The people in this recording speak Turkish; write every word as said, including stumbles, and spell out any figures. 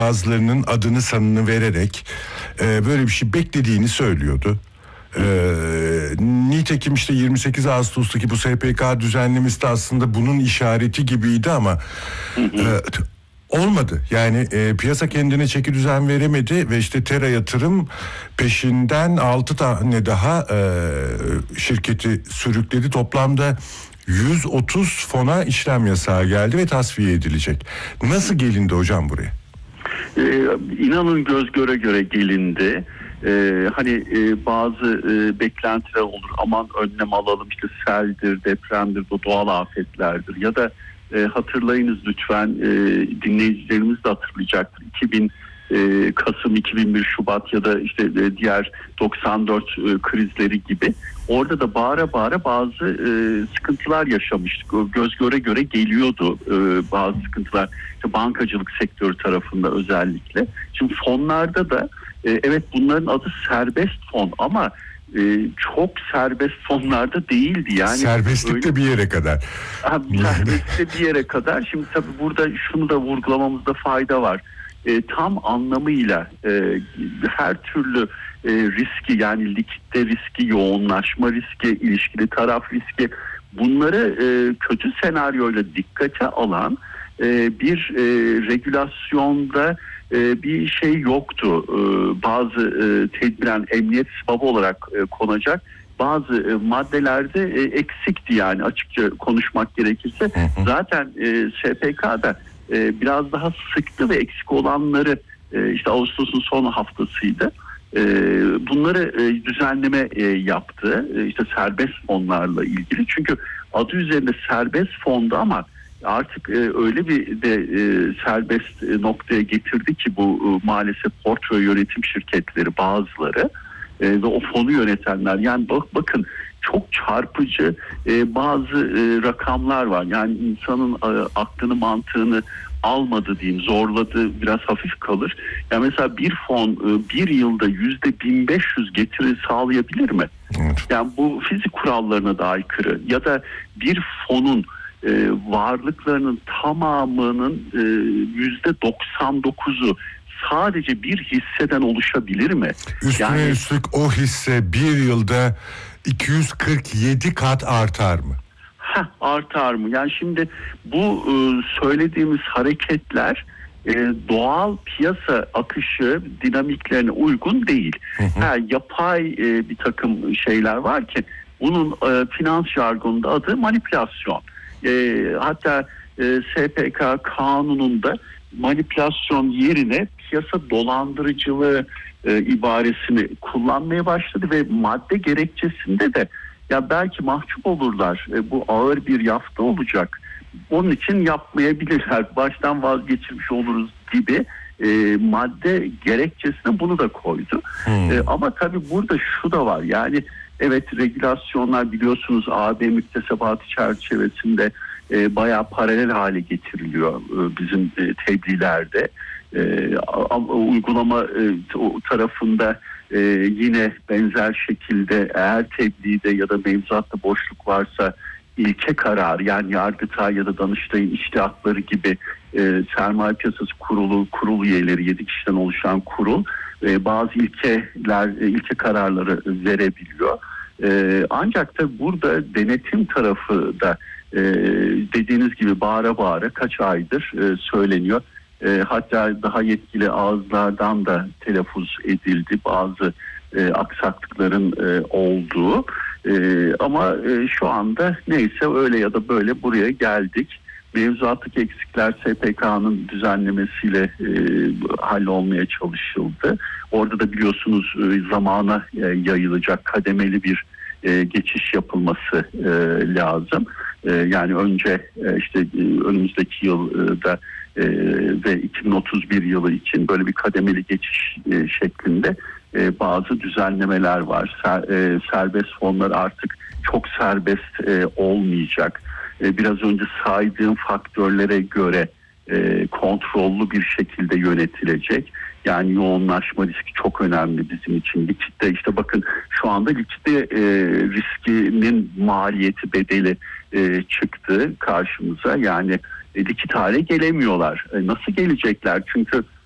bazılarının adını sanını vererek e, böyle bir şey beklediğini söylüyordu. E, nitekim işte yirmi sekiz Ağustos'taki bu S P K düzenlemesi de aslında bunun işareti gibiydi ama e, olmadı. Yani e, piyasa kendine çeki düzen veremedi ve işte Tera Yatırım peşinden altı tane daha e, şirketi sürükledi. Toplamda yüz otuz fona işlem yasağı geldi ve tasfiye edilecek. Nasıl gelindi hocam buraya? Ee, inanın göz göre göre gelindi. Ee, hani e, bazı e, beklentiler olur, aman önlem alalım, işte seldir, depremdir, bu doğal afetlerdir ya da e, hatırlayınız lütfen, e, dinleyicilerimiz de hatırlayacaktır, iki bin e, Kasım, iki bin bir Şubat ya da işte e, diğer doksan dört e, krizleri gibi orada da bağıra bağıra bazı e, sıkıntılar yaşamıştık. O göz göre göre geliyordu e, bazı sıkıntılar, işte bankacılık sektörü tarafında özellikle. Şimdi fonlarda da e, evet, bunların adı serbest fon ama e, çok serbest fonlarda değildi. Yani serbestlik öyle, de bir yere kadar. Serbestlik de bir yere kadar. Şimdi tabii burada şunu da vurgulamamızda fayda var. E, tam anlamıyla e, her türlü e, riski, yani likitte riski, yoğunlaşma riski, ilişkili taraf riski, bunları e, kötü senaryoyla dikkate alan e, bir e, regülasyonda e, bir şey yoktu. E, bazı e, tedbiren emniyet sıvabı olarak e, konacak bazı e, maddelerde e, eksikti, yani açıkça konuşmak gerekirse. Hı hı. Zaten e, S P K'da e, biraz daha sıktı ve eksik olanları e, işte Ağustos'un son haftasıydı. E, bunları e, düzenleme e, yaptı. E, işte serbest fonlarla ilgili. Çünkü adı üzerinde serbest fondu ama artık e, öyle bir de e, serbest e, noktaya getirdi ki bu e, maalesef portföy yönetim şirketleri bazıları e, ve o fonu yönetenler, yani bak, bakın çok çarpıcı e, bazı e, rakamlar var. Yani insanın e, aklını mantığını almadı diyeyim, zorladı, biraz hafif kalır. Yani mesela bir fon e, bir yılda yüzde bin beş yüz getiri sağlayabilir mi? Evet. Yani bu fizik kurallarına da aykırı. Ya da bir fonun e, varlıklarının tamamının e, yüzde doksan dokuzu sadece bir hisseden oluşabilir mi? Üstüne yani, üstlük o hisse bir yılda iki yüz kırk yedi kat artar mı? Heh, artar mı? Yani şimdi bu e, söylediğimiz hareketler e, doğal piyasa akışı dinamiklerine uygun değil. Hı hı. Ha, yapay e, bir takım şeyler var ki bunun e, finans jargonunda adı manipülasyon. E, hatta e, S P K kanununda manipülasyon yerine piyasa dolandırıcılığı e, ibaresini kullanmaya başladı ve madde gerekçesinde de ya belki mahcup olurlar, e, bu ağır bir yafta olacak, onun için yapmayabilirler, baştan vazgeçirmiş oluruz gibi e, madde gerekçesine bunu da koydu. Hmm. E, ama tabii burada şu da var, yani evet, regülasyonlar biliyorsunuz A B müktesebatı çerçevesinde e, bayağı paralel hale getiriliyor e, bizim e, tebliğlerde. E, uygulama e, o tarafında e, yine benzer şekilde eğer tebliğde ya da mevzuatta boşluk varsa ilke karar, yani Yargıtay ya da Danıştay'ın içtihatları gibi e, sermaye piyasası kurulu kurul üyeleri, yedi kişiden oluşan kurul e, bazı ilkeler e, ilke kararları verebiliyor. E, ancak da burada denetim tarafı da e, dediğiniz gibi bağıra bağıra kaç aydır e, söyleniyor. E, hatta daha yetkili ağızlardan da telaffuz edildi bazı e, aksaklıkların e, olduğu. E, ama e, şu anda neyse, öyle ya da böyle buraya geldik. Mevzuattaki eksikler S P K'nın düzenlemesiyle e, hallolmaya çalışıldı. Orada da biliyorsunuz e, zamana e, yayılacak kademeli bir e, geçiş yapılması e, lazım. E, yani önce e, işte e, önümüzdeki yılda e, ve iki bin otuz bir yılı için böyle bir kademeli geçiş e, şeklinde e, bazı düzenlemeler var. Ser, e, serbest fonlar artık çok serbest e, olmayacak. E, biraz önce saydığım faktörlere göre e, kontrollü bir şekilde yönetilecek. Yani yoğunlaşma riski çok önemli bizim için. Likitte işte bakın şu anda likitte e, riskinin maliyeti, bedeli e, çıktı karşımıza. Yani e, likit hale gelemiyorlar. E, nasıl gelecekler? Çünkü